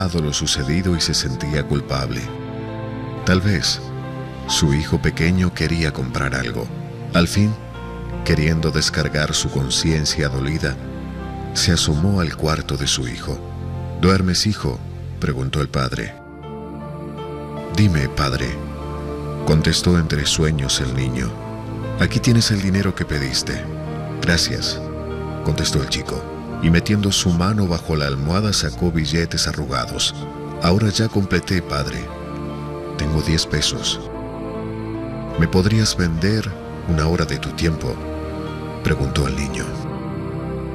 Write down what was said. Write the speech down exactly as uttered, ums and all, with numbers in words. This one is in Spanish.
lo sucedido y se sentía culpable. Tal vez su hijo pequeño quería comprar algo. Al fin, queriendo descargar su conciencia dolida, se asomó al cuarto de su hijo. ¿Duermes, hijo?, preguntó el padre. Dime, padre, contestó entre sueños el niño. Aquí tienes el dinero que pediste. Gracias, contestó el chico, y metiendo su mano bajo la almohada sacó billetes arrugados. Ahora ya completé, padre. Tengo diez pesos. ¿Me podrías vender una hora de tu tiempo?, preguntó el niño.